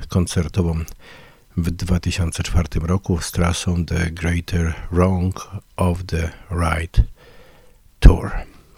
koncertową w 2004 roku z trasą The Greater Wrong of the Right Tour.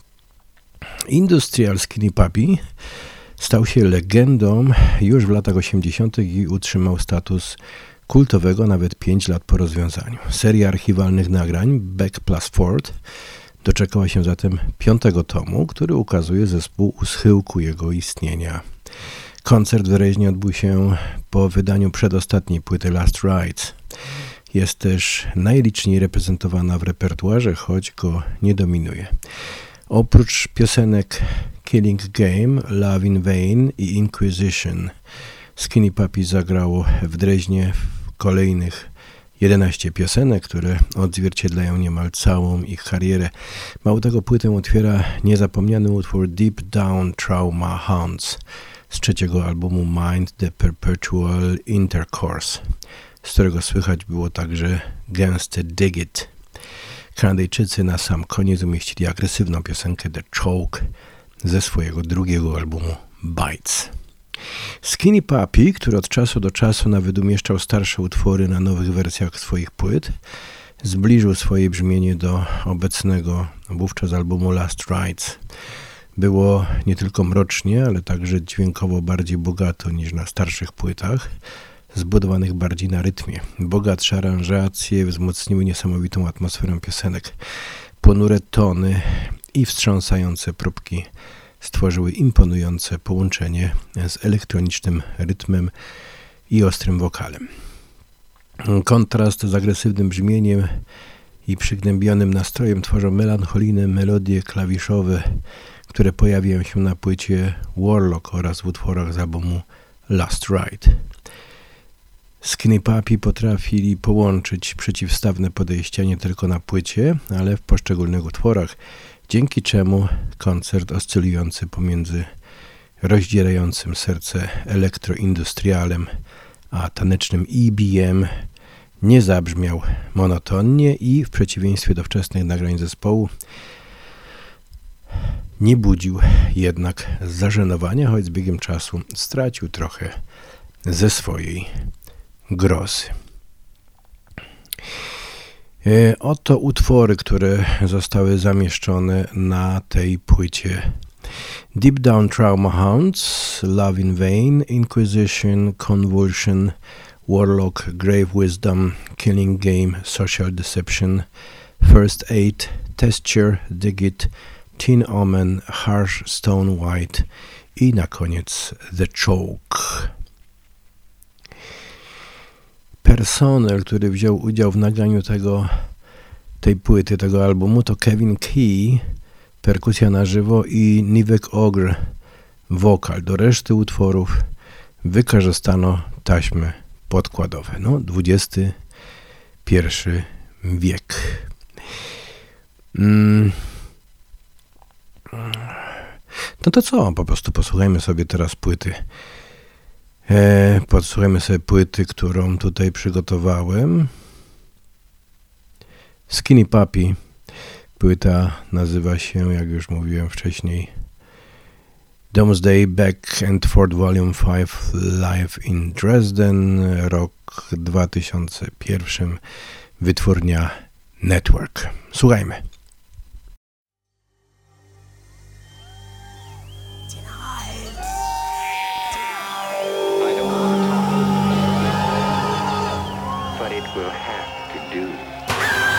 Industrial Skinny Puppy stał się legendą już w latach 80. i utrzymał status kultowego nawet 5 lat po rozwiązaniu. Seria archiwalnych nagrań Back Plus Forth doczekała się zatem 5. tomu, który ukazuje zespół u schyłku jego istnienia. Koncert wyraźnie odbył się po wydaniu przedostatniej płyty Last Rides. Jest też najliczniej reprezentowana w repertuarze, choć go nie dominuje. Oprócz piosenek Killing Game, Love in Vain i Inquisition, Skinny Puppy zagrało w Dreźnie kolejnych 11 piosenek, które odzwierciedlają niemal całą ich karierę. Mało tego, płytę otwiera niezapomniany utwór Deep Down Trauma Hounds z trzeciego albumu Mind the Perpetual Intercourse, z którego słychać było także gęste Dig It. Kanadyjczycy na sam koniec umieścili agresywną piosenkę The Choke ze swojego drugiego albumu Bites. Skinny Puppy, który od czasu do czasu nawet umieszczał starsze utwory na nowych wersjach swoich płyt, zbliżył swoje brzmienie do obecnego wówczas albumu Last Rides. Było nie tylko mrocznie, ale także dźwiękowo bardziej bogato niż na starszych płytach, zbudowanych bardziej na rytmie. Bogatsze aranżacje wzmocniły niesamowitą atmosferę piosenek. Ponure tony i wstrząsające próbki stworzyły imponujące połączenie z elektronicznym rytmem i ostrym wokalem. Kontrast z agresywnym brzmieniem i przygnębionym nastrojem tworzą melancholijne melodie klawiszowe, które pojawiają się na płycie Warlock oraz w utworach z albumu Last Ride. Skinny Puppy potrafili połączyć przeciwstawne podejścia nie tylko na płycie, ale w poszczególnych utworach, dzięki czemu koncert oscylujący pomiędzy rozdzierającym serce elektroindustrialem a tanecznym EBM nie zabrzmiał monotonnie i w przeciwieństwie do wczesnych nagrań zespołu nie budził jednak zażenowania, choć z biegiem czasu stracił trochę ze swojej grozy. Oto utwory, które zostały zamieszczone na tej płycie. Deep Down Trauma Hounds, Love in Vain, Inquisition, Convulsion, Warlock, Grave Wisdom, Killing Game, Social Deception, First Aid, Texture, Dig It, Teen Omen, Harsh Stone White i na koniec The Choke. Personel, który wziął udział w nagraniu tej płyty, tego albumu, to Kevin Key, perkusja na żywo, i Nivek Ogre, wokal. Do reszty utworów wykorzystano taśmy podkładowe. XXI wiek. No to co? Po prostu posłuchajmy sobie teraz płyty. Podsłuchajmy sobie płyty, którą tutaj przygotowałem. Skinny Puppy. Płyta nazywa się, jak już mówiłem wcześniej, Doomsday Back and Forth Volume 5 Live in Dresden, rok 2001, wytwórnia Network. Słuchajmy. But it will have to do.